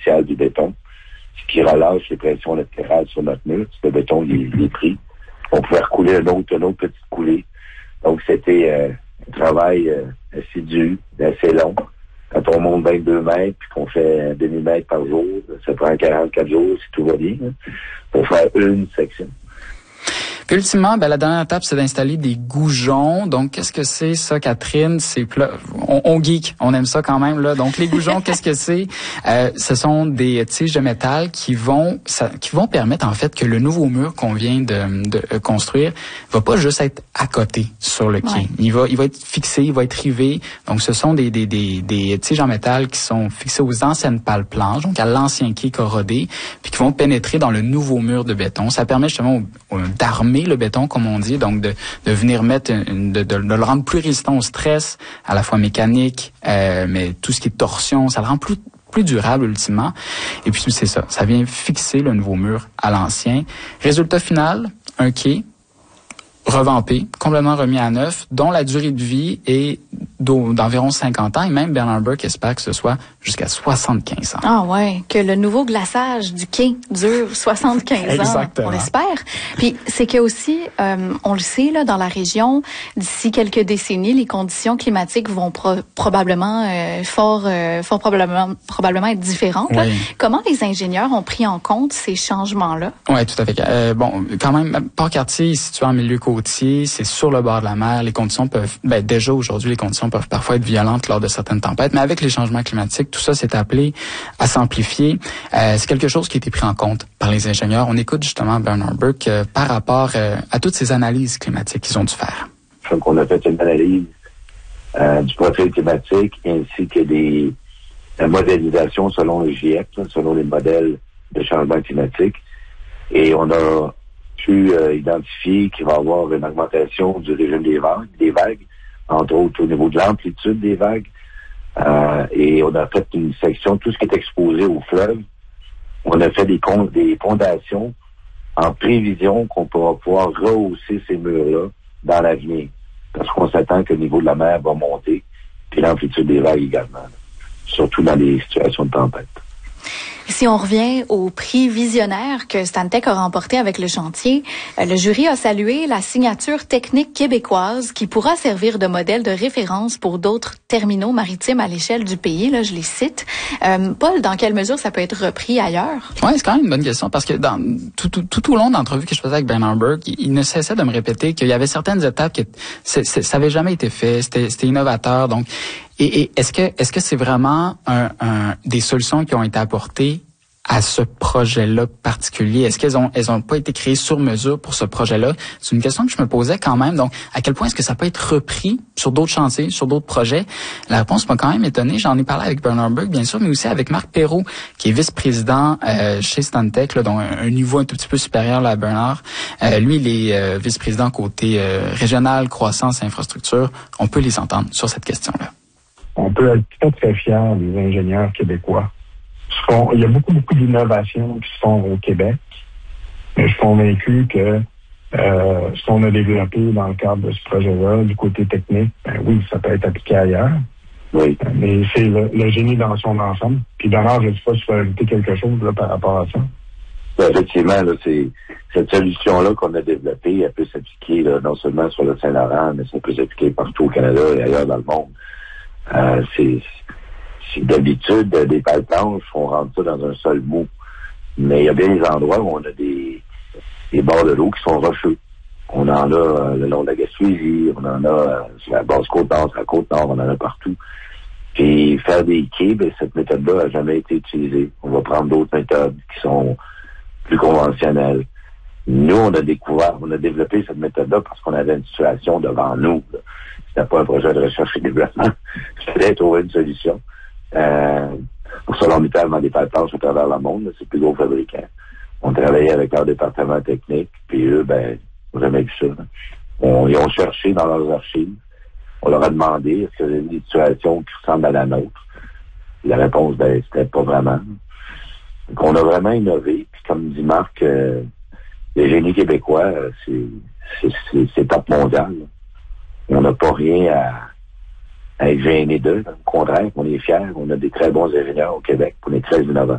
initiale du béton, ce qui relâche les pressions latérales sur notre mur. Le béton, il est pris. On pouvait recouler une autre petite coulée. Donc, c'était un travail assidu, assez long. Quand on monte 22 mètres puis qu'on fait un demi-mètre par jour, ça prend 44 jours si tout va bien, pour faire une section. Puis ultimement, la dernière étape, c'est d'installer des goujons. Donc, qu'est-ce que c'est ça, Catherine? On geek, on aime ça quand même, là. Donc, les goujons, qu'est-ce que c'est? Ce sont des tiges de métal qui vont permettre, en fait, que le nouveau mur qu'on vient de construire va pas juste être à côté sur le quai. Ouais. Il va être fixé, il va être rivé. Donc, ce sont des tiges en métal qui sont fixées aux anciennes pales planches, donc à l'ancien quai corrodé, puis qui vont pénétrer dans le nouveau mur de béton. Ça permet justement d'armer le béton, comme on dit, donc de venir mettre, de le rendre plus résistant au stress, à la fois mécanique, mais tout ce qui est torsion, ça le rend plus durable ultimement. Et puis c'est ça vient fixer le nouveau mur à l'ancien. Résultat final, un quai revampé, complètement remis à neuf, dont la durée de vie est d'environ 50 ans, et même Bernard Burke espère que ce soit jusqu'à 75 ans. Ah ouais, que le nouveau glaçage du quai dure 75 ans. Exactement. On l'espère. Puis c'est que aussi, on le sait, là, dans la région, d'ici quelques décennies, les conditions climatiques vont probablement fort probablement être différentes. Oui. Là. Comment les ingénieurs ont pris en compte ces changements-là? Oui, tout à fait. Quand même, Port-Cartier est situé en milieu côtier, c'est sur le bord de la mer. Les conditions peuvent, déjà aujourd'hui, les conditions peuvent parfois être violentes lors de certaines tempêtes, mais avec les changements climatiques, tout ça s'est appelé à s'amplifier. C'est quelque chose qui a été pris en compte par les ingénieurs. On écoute justement Bernard Burke par rapport à toutes ces analyses climatiques qu'ils ont dû faire. Donc, on a fait une analyse du profil climatique ainsi que la modélisation selon le GIEC, selon les modèles de changement climatique. Et on a pu identifier qu'il va y avoir une augmentation du régime des vagues, entre autres au niveau de l'amplitude des vagues. Et on a fait une section, tout ce qui est exposé au fleuve. On a fait des fondations en prévision qu'on pourra pouvoir rehausser ces murs-là dans l'avenir. Parce qu'on s'attend que le niveau de la mer va monter, puis l'amplitude des vagues également, surtout dans les situations de tempête. Si on revient au prix visionnaire que Stantec a remporté avec le chantier, le jury a salué la signature technique québécoise qui pourra servir de modèle de référence pour d'autres terminaux maritimes à l'échelle du pays. Là, je les cite. Paul, dans quelle mesure ça peut être repris ailleurs? Oui, c'est quand même une bonne question parce que tout au long de l'entrevue que je faisais avec Bernard Burke, il ne cessait de me répéter qu'il y avait certaines étapes que ça avait jamais été fait, c'était innovateur. Donc, et est-ce que c'est vraiment des solutions qui ont été apportées à ce projet-là particulier? Est-ce qu'elles ont pas été créées sur mesure pour ce projet-là? C'est une question que je me posais quand même. Donc, à quel point est-ce que ça peut être repris sur d'autres chantiers, sur d'autres projets? La réponse m'a quand même étonné. J'en ai parlé avec Bernard Burke, bien sûr, mais aussi avec Marc Perrault, qui est vice-président chez Stantec, là, donc un niveau un tout petit peu supérieur là, à Bernard. Lui, il est vice-président côté régional, croissance et infrastructure. On peut les entendre sur cette question-là. On peut être très, très fiers des ingénieurs québécois. Il y a beaucoup d'innovations qui se font au Québec. Mais je suis convaincu que ce qu'on a développé dans le cadre de ce projet-là, du côté technique, oui, ça peut être appliqué ailleurs. Oui. Mais c'est le génie dans son ensemble. Puis Bernard, je ne sais pas si tu veux ajouter quelque chose là, par rapport à ça. Ben, effectivement, là, c'est cette solution-là qu'on a développée, elle peut s'appliquer là, non seulement sur le Saint-Laurent, mais ça peut s'appliquer partout au Canada et ailleurs dans le monde. C'est d'habitude, des pales planches, on rentre ça dans un sol mou. Mais il y a bien des endroits où on a des bords de l'eau qui sont rocheux. On en a le long de la Gaspésie, on en a sur la basse Côte-Nord, sur la Côte-Nord, on en a partout. Puis faire des quais, cette méthode-là n'a jamais été utilisée. On va prendre d'autres méthodes qui sont plus conventionnelles. Nous, on a développé cette méthode-là parce qu'on avait une situation devant nous. Là. C'était pas un projet de recherche et développement. C'était trouver une solution. Pour ArcelorMittal des pales planches à travers le monde, c'est le plus gros fabricant. On travaillait avec leur département technique, puis eux, on n'a jamais vu ça. Ils ont cherché dans leurs archives. On leur a demandé est-ce qu'il y avait une situation qui ressemble à la nôtre. La réponse, c'était pas vraiment. Donc, on a vraiment innové. Puis comme dit Marc, le génie québécois, c'est top mondial. On n'a pas rien à être gêné d'eux. Au contraire, on est fiers. On a des très bons ingénieurs au Québec. On est très innovants.